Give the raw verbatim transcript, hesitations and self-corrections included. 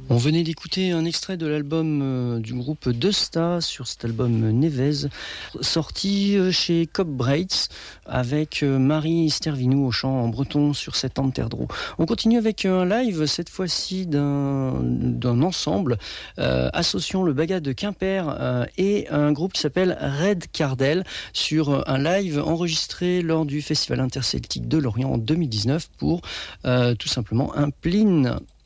On venait d'écouter un extrait de l'album euh, du groupe Desta sur cet album Nevez, sorti euh, chez Cobb Braits avec euh, Marie Stervinou au chant en breton sur cet Anterdro. On continue avec un live, cette fois-ci d'un, d'un ensemble euh, associant le Baga de Quimper euh, et un groupe qui s'appelle Red Cardel sur un live enregistré lors du Festival interceltique de Lorient en deux mille dix-neuf pour euh, tout simplement un Pline.